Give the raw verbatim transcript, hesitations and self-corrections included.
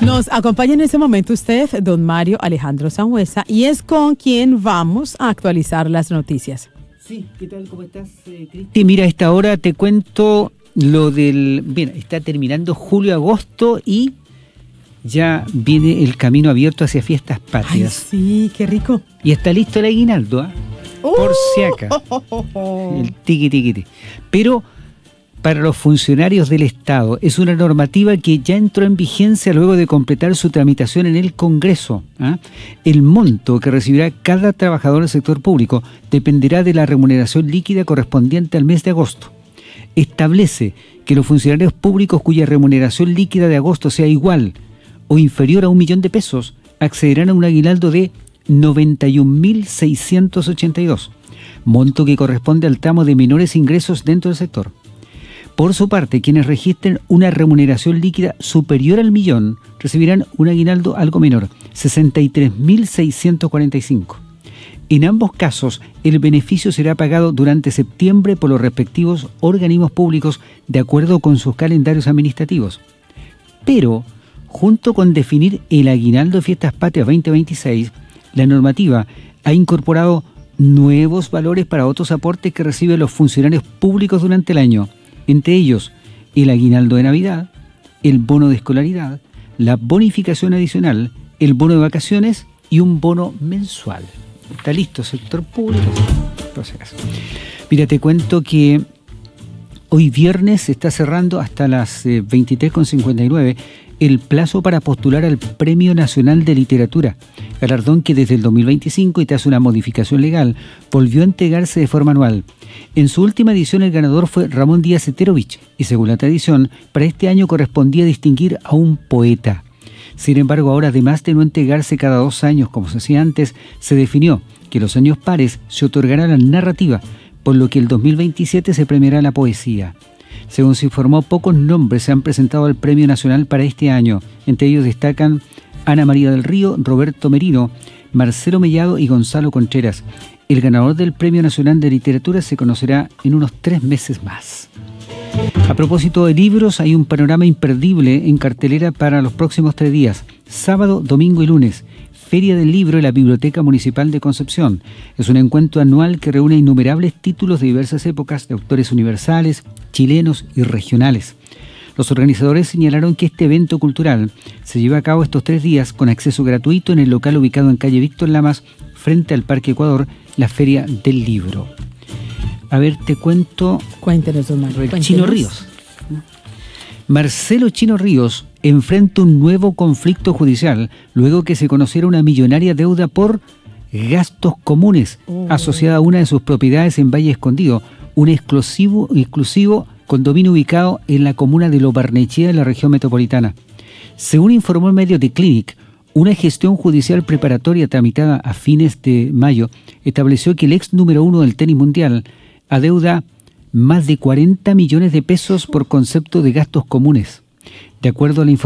Nos acompaña en este momento usted, don Mario Alejandro Sangüesa, y es con quien vamos a actualizar las noticias. Sí, ¿qué tal? ¿Cómo estás, eh, Cristi? Mira, a esta hora te cuento lo del... Bien, está terminando julio-agosto y ya viene el camino abierto hacia fiestas patrias. Ay, sí, qué rico. Y está listo el aguinaldo, ¿eh? Uh, por si acaso. Oh, oh, oh. El tiqui, tiqui, tiqui. Pero para los funcionarios del Estado es una normativa que ya entró en vigencia luego de completar su tramitación en el Congreso. ¿eh? El monto que recibirá cada trabajador del sector público dependerá de la remuneración líquida correspondiente al mes de agosto. Establece que los funcionarios públicos cuya remuneración líquida de agosto sea igual o inferior a un millón de pesos accederán a un aguinaldo de noventa y un mil seiscientos ochenta y dos, monto que corresponde al tramo de menores ingresos dentro del sector. Por su parte, quienes registren una remuneración líquida superior al millón recibirán un aguinaldo algo menor, sesenta y tres mil seiscientos cuarenta y cinco. En ambos casos, el beneficio será pagado durante septiembre por los respectivos organismos públicos de acuerdo con sus calendarios administrativos. Pero, junto con definir el aguinaldo de Fiestas Patrias veinte veintiséis, la normativa ha incorporado nuevos valores para otros aportes que reciben los funcionarios públicos durante el año, entre ellos el aguinaldo de Navidad, el bono de escolaridad, la bonificación adicional, el bono de vacaciones y un bono mensual. Está listo, sector público. Por si acaso. Mira, te cuento que hoy viernes se está cerrando hasta las eh, veintitrés con cincuenta y nueve el plazo para postular al Premio Nacional de Literatura, galardón que desde el dos mil veinticinco y tras una modificación legal volvió a entregarse de forma anual. En su última edición el ganador fue Ramón Díaz Eterovich y según la tradición, para este año correspondía distinguir a un poeta. Sin embargo, ahora además de no entregarse cada dos años como se hacía antes, se definió que los años pares se otorgará la narrativa, por lo que el dos mil veintisiete se premiará la poesía. Según se informó, pocos nombres se han presentado al Premio Nacional para este año. Entre ellos destacan Ana María del Río, Roberto Merino, Marcelo Mellado y Gonzalo Contreras. El ganador del Premio Nacional de Literatura se conocerá en unos tres meses más. A propósito de libros, hay un panorama imperdible en cartelera para los próximos tres días, sábado, domingo y lunes. Feria del Libro en la Biblioteca Municipal de Concepción. Es un encuentro anual que reúne innumerables títulos de diversas épocas de autores universales, chilenos y regionales. Los organizadores señalaron que este evento cultural se lleva a cabo estos tres días con acceso gratuito en el local ubicado en calle Víctor Lamas, frente al Parque Ecuador, la Feria del Libro. A ver, te cuento... Cuéntenos, don Mario. El Chino Ríos. Marcelo Chino Ríos enfrenta un nuevo conflicto judicial luego que se conociera una millonaria deuda por gastos comunes oh. asociada a una de sus propiedades en Valle Escondido, un exclusivo, exclusivo condominio ubicado en la comuna de Lo Barnechea, en la región metropolitana. Según informó el medio The Clinic, una gestión judicial preparatoria tramitada a fines de mayo estableció que el ex número uno del tenis mundial adeuda más de cuarenta millones de pesos por concepto de gastos comunes. De acuerdo a la información